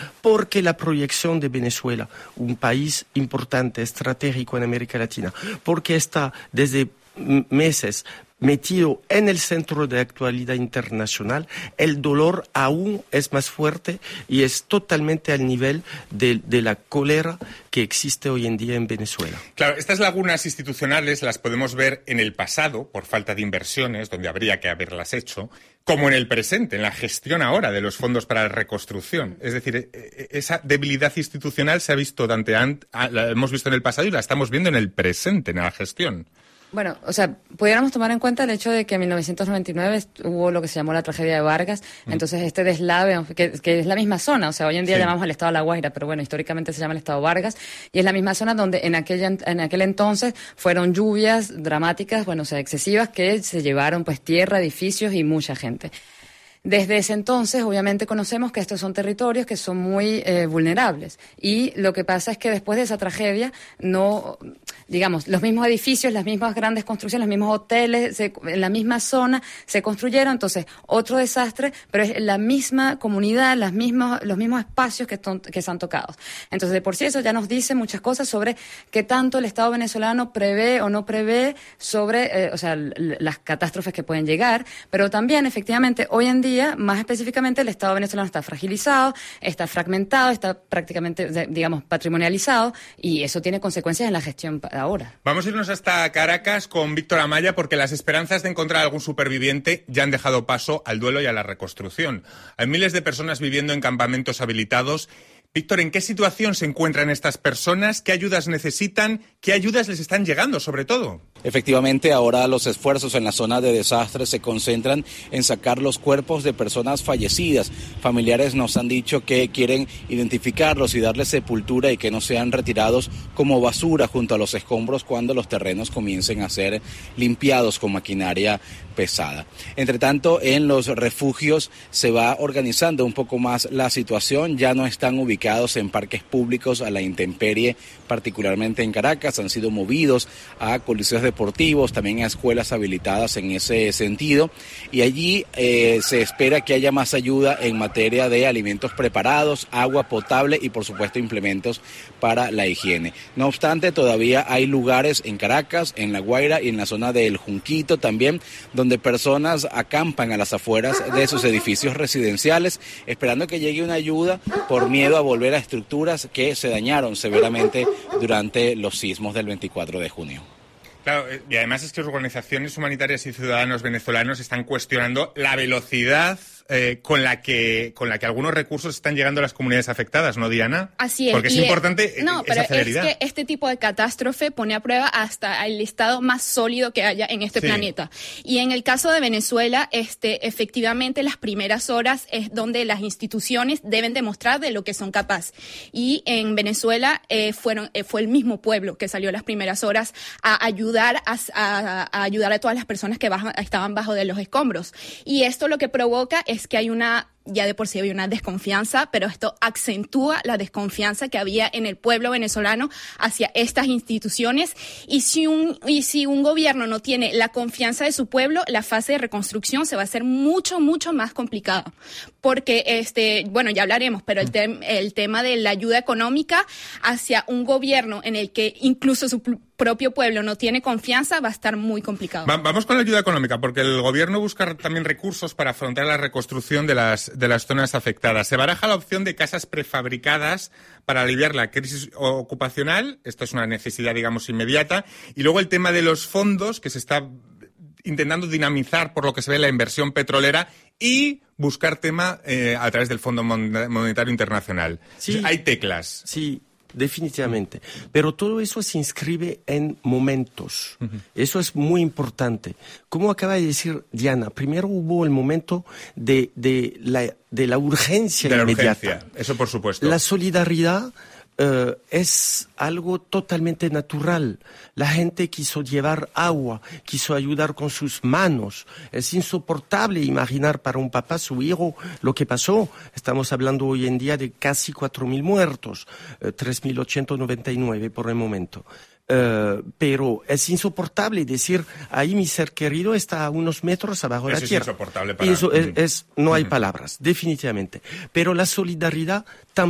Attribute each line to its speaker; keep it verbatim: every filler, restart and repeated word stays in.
Speaker 1: porque la proyección de Venezuela, un país importante, estratégico en América Latina, porque está desde meses metido en el centro de actualidad internacional, el dolor aún es más fuerte y es totalmente al nivel de, de la cólera que existe hoy en día en Venezuela.
Speaker 2: Claro, estas lagunas institucionales las podemos ver en el pasado, por falta de inversiones, donde habría que haberlas hecho, como en el presente, en la gestión ahora de los fondos para la reconstrucción. Es decir, esa debilidad institucional se ha visto durante, la hemos visto en el pasado y la estamos viendo en el presente, en la gestión.
Speaker 3: Bueno, o sea, pudiéramos tomar en cuenta el hecho de que en mil novecientos noventa y nueve hubo lo que se llamó la tragedia de Vargas, mm. entonces este deslave, que, que es la misma zona, o sea, hoy en día sí. llamamos el estado de La Guaira, pero bueno, históricamente se llama el estado Vargas, y es la misma zona donde en, aquella, en aquel entonces fueron lluvias dramáticas, bueno, o sea, excesivas, que se llevaron pues tierra, edificios y mucha gente. Desde ese entonces, obviamente, conocemos que estos son territorios que son muy eh, vulnerables. Y lo que pasa es que después de esa tragedia, no, digamos, los mismos edificios, las mismas grandes construcciones, los mismos hoteles, se, en la misma zona se construyeron. Entonces, otro desastre, pero es la misma comunidad, las mismas, los mismos espacios que, ton, que se han tocado. Entonces, de por sí eso ya nos dice muchas cosas sobre qué tanto el Estado venezolano prevé o no prevé sobre, eh, o sea, l- las catástrofes que pueden llegar. Pero también, efectivamente, hoy en día, más específicamente, el Estado venezolano está fragilizado, está fragmentado, está prácticamente, digamos, patrimonializado, y eso tiene consecuencias en la gestión ahora.
Speaker 2: Vamos a irnos hasta Caracas con Víctor Amaya, porque las esperanzas de encontrar algún superviviente ya han dejado paso al duelo y a la reconstrucción. Hay miles de personas viviendo en campamentos habilitados. Víctor, ¿en qué situación se encuentran estas personas? ¿Qué ayudas necesitan? ¿Qué ayudas les están llegando, sobre todo?
Speaker 4: Efectivamente, ahora los esfuerzos en la zona de desastre se concentran en sacar los cuerpos de personas fallecidas. Familiares nos han dicho que quieren identificarlos y darles sepultura y que no sean retirados como basura junto a los escombros cuando los terrenos comiencen a ser limpiados con maquinaria pesada. Entre tanto, en los refugios se va organizando un poco más la situación. Ya no están ubicados en parques públicos a la intemperie, particularmente en Caracas. Han sido movidos a coliseos deportivos, también a escuelas habilitadas en ese sentido. Y allí eh, se espera que haya más ayuda en materia de alimentos preparados, agua potable y, por supuesto, implementos para la higiene. No obstante, todavía hay lugares en Caracas, en La Guaira y en la zona del Junquito también, donde personas acampan a las afueras de sus edificios residenciales, esperando que llegue una ayuda por miedo a volver a estructuras que se dañaron severamente durante los sismos del veinticuatro de junio.
Speaker 2: Claro, y además es que organizaciones humanitarias y ciudadanos venezolanos están cuestionando la velocidad eh, con la que con la que algunos recursos están llegando a las comunidades afectadas, ¿no, Diana?
Speaker 5: Así es.
Speaker 2: Porque es
Speaker 5: y
Speaker 2: importante
Speaker 5: es, no,
Speaker 2: esa
Speaker 5: pero
Speaker 2: celeridad.
Speaker 5: Es que este tipo de catástrofe pone a prueba hasta el estado más sólido que haya en este sí. planeta. Y en el caso de Venezuela, este, efectivamente, las primeras horas es donde las instituciones deben demostrar de lo que son capaces. Y en Venezuela eh, fueron eh, fue el mismo pueblo que salió las primeras horas a ayudar a, a, a ayudar a todas las personas que baja, estaban bajo de los escombros. Y esto lo que provoca es que hay una ya de por sí había una desconfianza, pero esto acentúa la desconfianza que había en el pueblo venezolano hacia estas instituciones. Y si un, y si un gobierno no tiene la confianza de su pueblo, la fase de reconstrucción se va a hacer mucho, mucho más complicada. Porque, este, bueno, ya hablaremos, pero el, te- el tema de la ayuda económica hacia un gobierno en el que incluso su pl- propio pueblo no tiene confianza va a estar muy complicado.
Speaker 2: Va- vamos con la ayuda económica, porque el gobierno busca también recursos para afrontar la reconstrucción de las, de las zonas afectadas. Se baraja la opción de casas prefabricadas para aliviar la crisis ocupacional. Esto es una necesidad, digamos, inmediata. Y luego el tema de los fondos, que se está intentando dinamizar por lo que se ve la inversión petrolera y buscar tema eh, a través del Fondo Monetario Internacional.
Speaker 1: Sí,
Speaker 2: hay teclas.
Speaker 1: Sí, definitivamente. Pero todo eso se inscribe en momentos. Uh-huh. Eso es muy importante. Como acaba de decir Diana, primero hubo el momento de, de, la, de la urgencia
Speaker 2: de la
Speaker 1: inmediata.
Speaker 2: Urgencia. Eso por supuesto.
Speaker 1: La solidaridad Uh, es algo totalmente natural. La gente quiso llevar agua, quiso ayudar con sus manos. Es insoportable imaginar para un papá, su hijo, lo que pasó. Estamos hablando hoy en día de casi cuatro mil muertos, uh, tres mil ochocientos noventa y nueve por el momento. Uh, pero es insoportable decir, ahí mi ser querido está a unos metros abajo de la tierra.
Speaker 2: Eso es insoportable para...
Speaker 1: Eso es, es, no hay palabras, definitivamente. Pero la solidaridad también